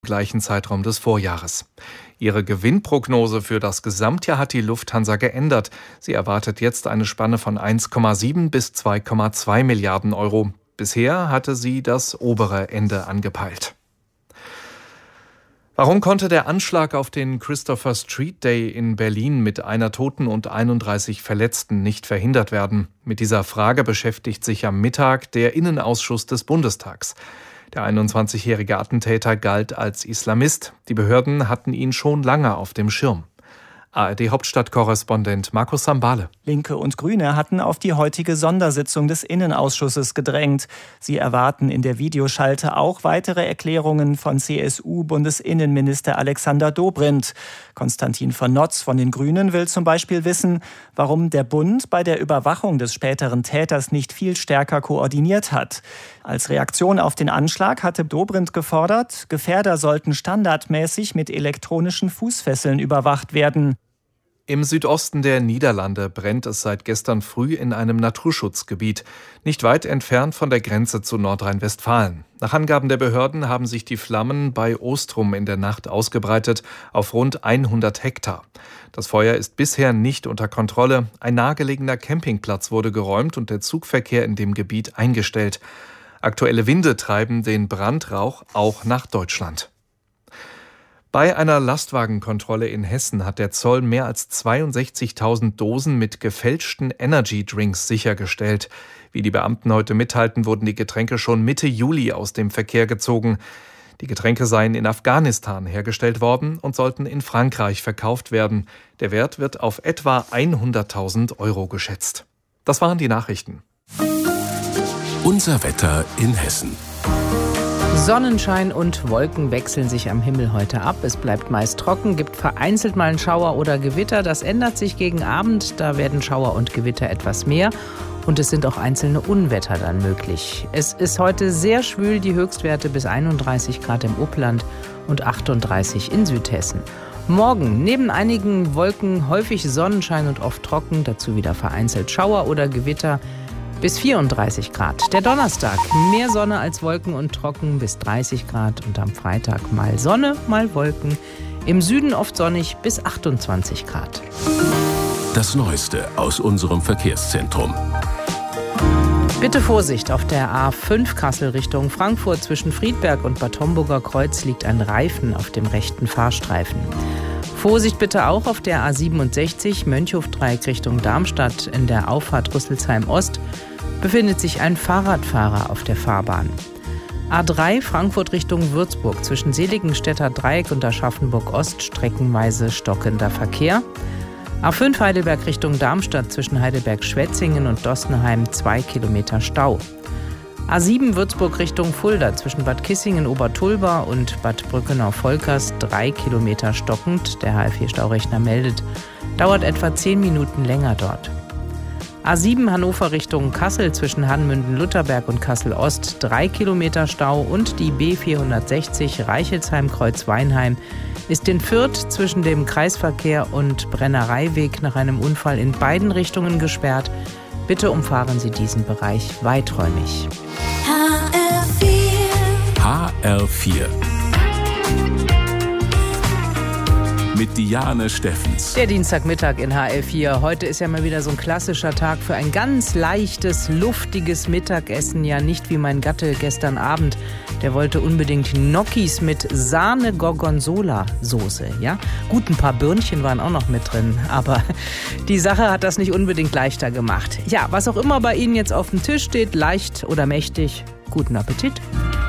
gleichen Zeitraum des Vorjahres. Ihre Gewinnprognose für das Gesamtjahr hat die Lufthansa geändert. Sie erwartet jetzt eine Spanne von 1,7 bis 2,2 Milliarden Euro. Bisher hatte sie das obere Ende angepeilt. Warum konnte der Anschlag auf den Christopher Street Day in Berlin mit einer Toten und 31 Verletzten nicht verhindert werden? Mit dieser Frage beschäftigt sich am Mittag der Innenausschuss des Bundestags. Der 21-jährige Attentäter galt als Islamist. Die Behörden hatten ihn schon lange auf dem Schirm. ARD-Hauptstadtkorrespondent Markus Sambale. Linke und Grüne hatten auf die heutige Sondersitzung des Innenausschusses gedrängt. Sie erwarten in der Videoschalte auch weitere Erklärungen von CSU-Bundesinnenminister Alexander Dobrindt. Konstantin von Notz von den Grünen will zum Beispiel wissen, warum der Bund bei der Überwachung des späteren Täters nicht viel stärker koordiniert hat. Als Reaktion auf den Anschlag hatte Dobrindt gefordert, Gefährder sollten standardmäßig mit elektronischen Fußfesseln überwacht werden. Im Südosten der Niederlande brennt es seit gestern früh in einem Naturschutzgebiet, nicht weit entfernt von der Grenze zu Nordrhein-Westfalen. Nach Angaben der Behörden haben sich die Flammen bei Ostrum in der Nacht ausgebreitet auf rund 100 Hektar. Das Feuer ist bisher nicht unter Kontrolle. Ein nahegelegener Campingplatz wurde geräumt und der Zugverkehr in dem Gebiet eingestellt. Aktuelle Winde treiben den Brandrauch auch nach Deutschland. Bei einer Lastwagenkontrolle in Hessen hat der Zoll mehr als 62.000 Dosen mit gefälschten Energy-Drinks sichergestellt. Wie die Beamten heute mitteilten, wurden die Getränke schon Mitte Juli aus dem Verkehr gezogen. Die Getränke seien in Afghanistan hergestellt worden und sollten in Frankreich verkauft werden. Der Wert wird auf etwa 100.000 Euro geschätzt. Das waren die Nachrichten. Unser Wetter in Hessen. Sonnenschein und Wolken wechseln sich am Himmel heute ab. Es bleibt meist trocken, gibt vereinzelt mal einen Schauer oder Gewitter. Das ändert sich gegen Abend, da werden Schauer und Gewitter etwas mehr. Und es sind auch einzelne Unwetter dann möglich. Es ist heute sehr schwül, die Höchstwerte bis 31 Grad im Upland und 38 in Südhessen. Morgen neben einigen Wolken häufig Sonnenschein und oft trocken, dazu wieder vereinzelt Schauer oder Gewitter. Bis 34 Grad. Der Donnerstag, mehr Sonne als Wolken und trocken bis 30 Grad. Und am Freitag mal Sonne, mal Wolken. Im Süden oft sonnig bis 28 Grad. Das Neueste aus unserem Verkehrszentrum. Bitte Vorsicht, auf der A5 Kassel Richtung Frankfurt zwischen Friedberg und Bad Homburger Kreuz liegt ein Reifen auf dem rechten Fahrstreifen. Vorsicht bitte auch auf der A67 Mönchhofdreieck Richtung Darmstadt in der Auffahrt Rüsselsheim Ost befindet sich ein Fahrradfahrer auf der Fahrbahn. A3 Frankfurt Richtung Würzburg zwischen Seligenstädter Dreieck und Aschaffenburg Ost streckenweise stockender Verkehr. A5 Heidelberg Richtung Darmstadt zwischen Heidelberg-Schwetzingen und Dossenheim 2 Kilometer Stau. A7 Würzburg Richtung Fulda zwischen Bad Kissingen-Obertulba und Bad Brückenau-Volkers 3 Kilometer stockend. Der HF4-Staurechner meldet, dauert etwa 10 Minuten länger dort. A7 Hannover Richtung Kassel zwischen Hanmünden-Lutherberg und Kassel-Ost 3 Kilometer Stau und die B460 Reichelsheim-Kreuz-Weinheim ist in Fürth zwischen dem Kreisverkehr und Brennereiweg nach einem Unfall in beiden Richtungen gesperrt. Bitte umfahren Sie diesen Bereich weiträumig. HR4 mit Diane Steffens. Der Dienstagmittag in HR4. Heute ist ja mal wieder so ein klassischer Tag für ein ganz leichtes, luftiges Mittagessen. Ja, nicht wie mein Gatte gestern Abend. Der wollte unbedingt Gnocchis mit Sahne-Gorgonzola-Soße. Ja? Gut, ein paar Birnchen waren auch noch mit drin. Aber die Sache hat das nicht unbedingt leichter gemacht. Ja, was auch immer bei Ihnen jetzt auf dem Tisch steht, leicht oder mächtig, guten Appetit.